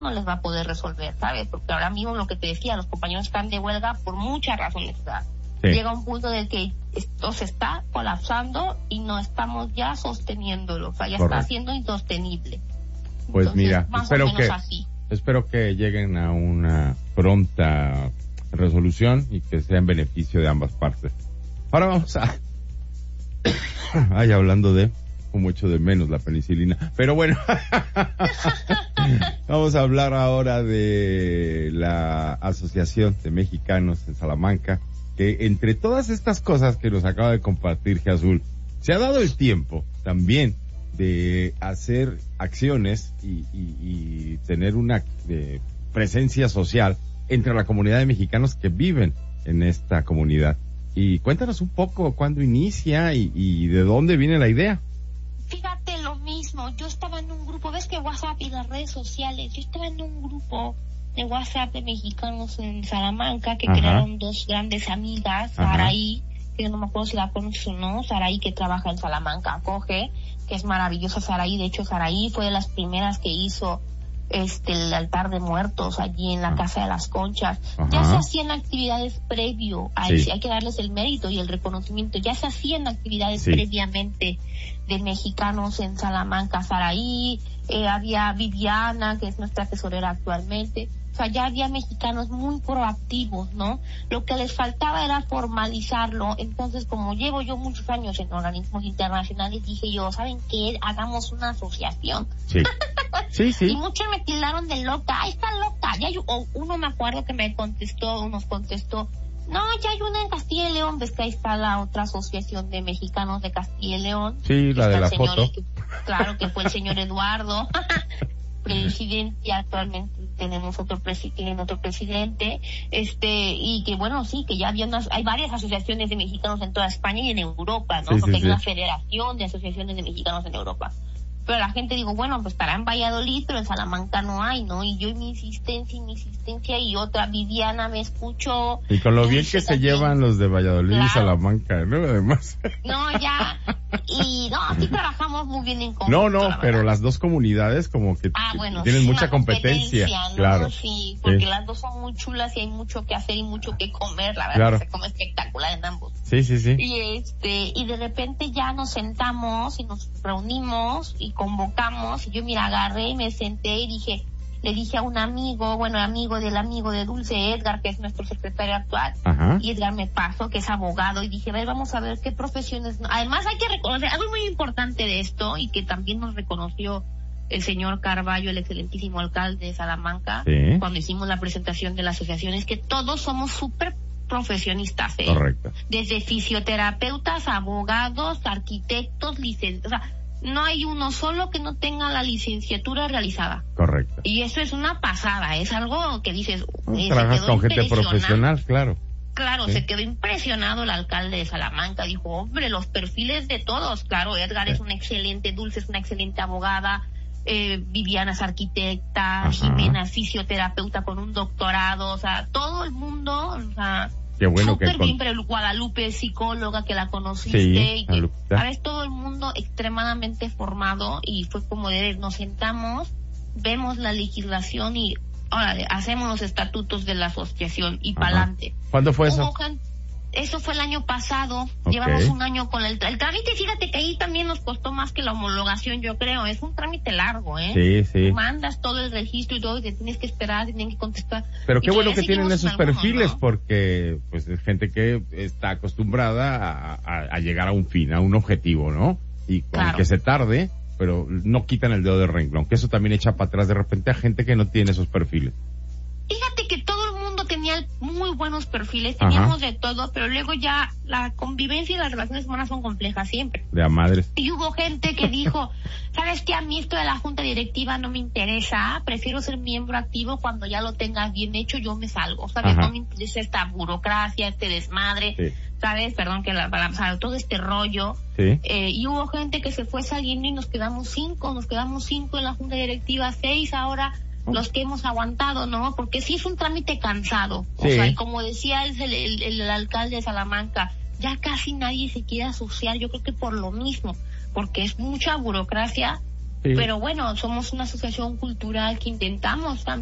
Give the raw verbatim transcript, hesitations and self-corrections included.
no les va a poder resolver, ¿sabes? Porque ahora mismo lo que te decía, los compañeros están de huelga por muchas razones. Sí. Llega un punto en el que esto se está colapsando y no estamos ya sosteniéndolo, o sea, ya Correcto. Está siendo insostenible. Pues Entonces, mira, más espero o menos que así. espero que lleguen a una pronta resolución y que sea en beneficio de ambas partes. Ahora vamos a ay, hablando de como echo de menos la penicilina, pero bueno. Vamos a hablar ahora de la Asociación de Mexicanos en Salamanca, que entre todas estas cosas que nos acaba de compartir Azul, se ha dado el tiempo también de hacer acciones y, y, y tener una eh, presencia social entre la comunidad de mexicanos que viven en esta comunidad. Y cuéntanos un poco cuándo inicia y, y de dónde viene la idea. Fíjate lo mismo, yo estaba en un grupo, ves que WhatsApp y las redes sociales, yo estaba en un grupo de WhatsApp de mexicanos en Salamanca que Ajá. crearon dos grandes amigas, Ajá. Saraí, que no me acuerdo si la conoces o no, Saraí que trabaja en Salamanca, acoge, que es maravillosa Saraí, de hecho Saraí fue de las primeras que hizo este el altar de muertos allí en la Casa de las Conchas. Ajá. Ya se hacían actividades previo a sí. eso, hay que darles el mérito y el reconocimiento, ya se hacían actividades sí. previamente de mexicanos en Salamanca, Saraí, eh, había Viviana, que es nuestra tesorera actualmente, o sea, ya había mexicanos muy proactivos, ¿no? Lo que les faltaba era formalizarlo. Entonces, como llevo yo muchos años en organismos internacionales, dije yo, ¿saben qué? Hagamos una asociación. Sí. Sí, sí. Y muchos me tildaron de loca, ¡ay, está loca! Ya yo, o uno me acuerdo que me contestó, nos contestó, no, ya hay una en Castilla y León, ves que ahí está la otra asociación de mexicanos de Castilla y León. Sí, la de la foto. Que, claro, que fue el señor Eduardo, presidente, y actualmente tenemos otro presidente, otro presidente, este, y que bueno, sí, que ya había unas, hay varias asociaciones de mexicanos en toda España y en Europa, ¿no? Sí, Porque sí, hay sí. una federación de asociaciones de mexicanos en Europa. Pero la gente digo, bueno, pues estará en Valladolid, pero en Salamanca no hay, ¿no? Y yo y mi insistencia y mi insistencia y otra, Viviana me escuchó. Y con lo bien que se también llevan los de Valladolid claro. y Salamanca, ¿no? Además. No, ya. Y no, sí trabajamos muy bien en conjunto. No, no, pero las dos comunidades como que ah, bueno, tienen sí, mucha competencia. ¿no? Claro. Sí, porque sí. las dos son muy chulas y hay mucho que hacer y mucho que comer, la verdad, claro. se come espectacular en ambos. Sí, sí, sí. Y este, y de repente ya nos sentamos y nos reunimos y convocamos, y yo mira, agarré y me senté y dije, le dije a un amigo, bueno, amigo del amigo de Dulce, Edgar, que es nuestro secretario actual, Ajá. y Edgar me pasó, que es abogado, y dije, a ver, vamos a ver qué profesiones, además hay que reconocer, algo muy importante de esto, y que también nos reconoció el señor Carballo, el excelentísimo alcalde de Salamanca, sí. cuando hicimos la presentación de la asociación, es que todos somos súper profesionistas, ¿eh? Correcto. Desde fisioterapeutas, abogados, arquitectos, licenciados, o sea, no hay uno solo que no tenga la licenciatura realizada. Correcto. Y eso es una pasada, es algo que dices... Eh, trabajas con gente profesional, claro. Claro, sí. se quedó impresionado el alcalde de Salamanca, dijo, hombre, los perfiles de todos, claro, Edgar sí. es una excelente, Dulce es una excelente abogada, eh, Viviana es arquitecta, Ajá. Jimena es fisioterapeuta con un doctorado, o sea, todo el mundo, o sea... Qué bueno súper que con... bien, pero Guadalupe es psicóloga, que la conociste, sí, y que sabes, todo el mundo extremadamente formado, y fue como de nos sentamos, vemos la legislación y ahora hacemos los estatutos de la asociación y pa'lante. ¿Cuándo fue eso? Hubo gente, eso fue el año pasado, okay. llevamos un año con el, el trámite, fíjate que ahí también nos costó más que la homologación, yo creo, es un trámite largo, ¿eh? Sí, sí. Tú mandas todo el registro y todo, y te tienes que esperar, te tienen que contestar. Pero qué bueno que tienen esos algunos, perfiles, ¿no? Porque pues es gente que está acostumbrada a, a, a llegar a un fin, a un objetivo, ¿no? Y con claro. que se tarde, pero no quitan el dedo del renglón, que eso también echa para atrás de repente a gente que no tiene esos perfiles. Fíjate que todo el mundo tenía muy buenos perfiles, teníamos Ajá. de todo, pero luego ya la convivencia y las relaciones humanas son complejas siempre. De a madres. Y hubo gente que dijo, ¿sabes qué? A mí esto de la junta directiva no me interesa, prefiero ser miembro activo cuando ya lo tengas bien hecho, yo me salgo, ¿sabes? Ajá. No me interesa esta burocracia, este desmadre, sí. ¿sabes? Perdón que la palabra, todo este rollo. Sí. Eh, y hubo gente que se fue saliendo y nos quedamos cinco, nos quedamos cinco en la junta directiva, seis ahora... los que hemos aguantado, ¿no? Porque sí es un trámite cansado. Sí. O sea, y como decía el, el, el alcalde de Salamanca, ya casi nadie se quiere asociar, yo creo que por lo mismo, porque es mucha burocracia Sí. Pero bueno, somos una asociación cultural que intentamos también